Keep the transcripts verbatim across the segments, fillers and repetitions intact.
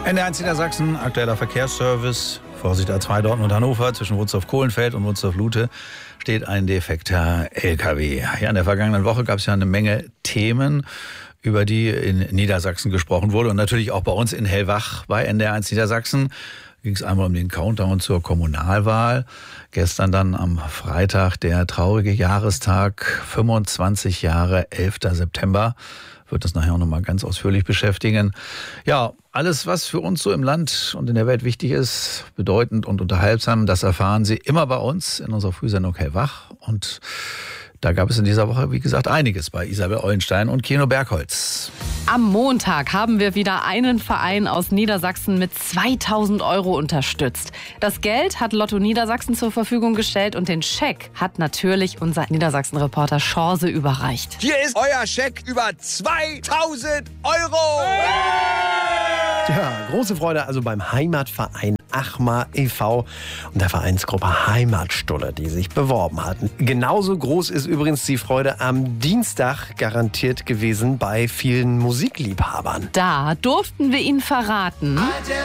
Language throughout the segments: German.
N D R eins Niedersachsen, aktueller Verkehrsservice. Vorsicht A zwei Dortmund-Hannover, zwischen Wunsdorf-Kohlenfeld und Wunsdorf-Lute steht ein defekter L K W. Ja, in der vergangenen Woche gab es ja eine Menge Themen, über die in Niedersachsen gesprochen wurde. Und natürlich auch bei uns in Hellwach bei N D R eins Niedersachsen ging es einmal um den Countdown zur Kommunalwahl. Gestern dann am Freitag der traurige Jahrestag, fünfundzwanzig Jahre, elfter September. Wird das nachher auch nochmal ganz ausführlich beschäftigen. Ja, alles, was für uns so im Land und in der Welt wichtig ist, bedeutend und unterhaltsam, das erfahren Sie immer bei uns in unserer Frühsendung Hellwach. Und da gab es in dieser Woche, wie gesagt, einiges bei Isabel Eulenstein und Keno Bergholz. Am Montag haben wir wieder einen Verein aus Niedersachsen mit zweitausend Euro unterstützt. Das Geld hat Lotto Niedersachsen zur Verfügung gestellt und den Scheck hat natürlich unser Niedersachsen-Reporter Chance überreicht. Hier ist euer Scheck über zweitausend Euro! Ja, große Freude also beim Heimatverein Achmar e V und der Vereinsgruppe Heimatstulle, die sich beworben hatten. Genauso groß ist übrigens die Freude am Dienstag garantiert gewesen bei vielen Musikliebhabern. Da durften wir Ihnen verraten,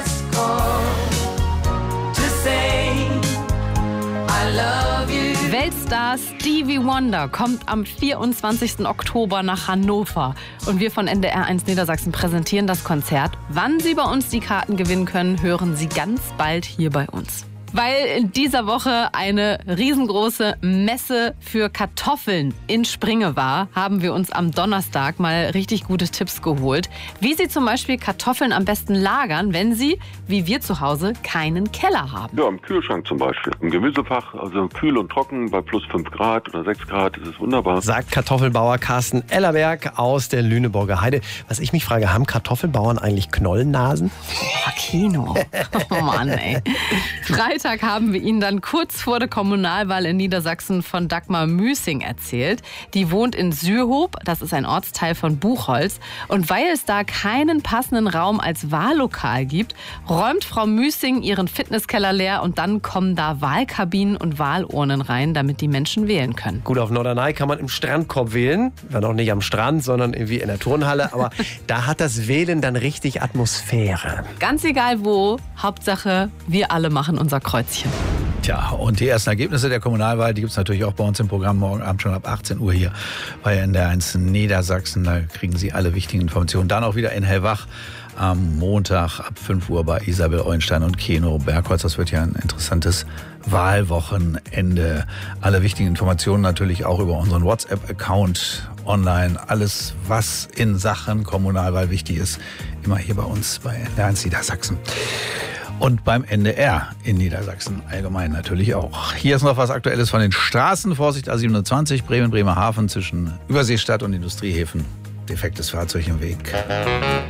Weltstar Stevie Wonder kommt am vierundzwanzigsten Oktober nach Hannover. Und wir von N D R eins Niedersachsen präsentieren das Konzert. Wann Sie bei uns die Karten gewinnen können, hören Sie ganz bald hier bei uns. Weil in dieser Woche eine riesengroße Messe für Kartoffeln in Springe war, haben wir uns am Donnerstag mal richtig gute Tipps geholt. Wie Sie zum Beispiel Kartoffeln am besten lagern, wenn Sie, wie wir zu Hause, keinen Keller haben. Ja, im Kühlschrank zum Beispiel. Im Gemüsefach, also kühl und trocken, bei plus fünf Grad oder sechs Grad, ist es wunderbar. Sagt Kartoffelbauer Carsten Ellerberg aus der Lüneburger Heide. Was ich mich frage, haben Kartoffelbauern eigentlich Knollennasen? Oh, Kino. Oh Mann, ey. Freitag haben wir Ihnen dann kurz vor der Kommunalwahl in Niedersachsen von Dagmar Müßing erzählt. Die wohnt in Sürhob, das ist ein Ortsteil von Buchholz. Und weil es da keinen passenden Raum als Wahllokal gibt, räumt Frau Müßing ihren Fitnesskeller leer und dann kommen da Wahlkabinen und Wahlurnen rein, damit die Menschen wählen können. Gut, auf Norderney kann man im Strandkorb wählen. War noch nicht am Strand, sondern irgendwie in der Turnhalle. Aber da hat das Wählen dann richtig Atmosphäre. Ganz egal wo, Hauptsache wir alle machen unser Kreuzchen. Tja, und die ersten Ergebnisse der Kommunalwahl, die gibt es natürlich auch bei uns im Programm morgen Abend schon ab achtzehn Uhr hier bei N D R eins Niedersachsen. Da kriegen Sie alle wichtigen Informationen. Dann auch wieder in Hellwach am Montag ab fünf Uhr bei Isabel Eulenstein und Keno Bergholz. Das wird ja ein interessantes Wahlwochenende. Alle wichtigen Informationen natürlich auch über unseren WhatsApp-Account online. Alles, was in Sachen Kommunalwahl wichtig ist, immer hier bei uns bei N D R eins Niedersachsen. Und beim N D R in Niedersachsen allgemein natürlich auch. Hier ist noch was Aktuelles von den Straßen. Vorsicht A siebenundzwanzig, Bremen-Bremerhaven zwischen Überseestadt und Industriehäfen. Defektes Fahrzeug im Weg.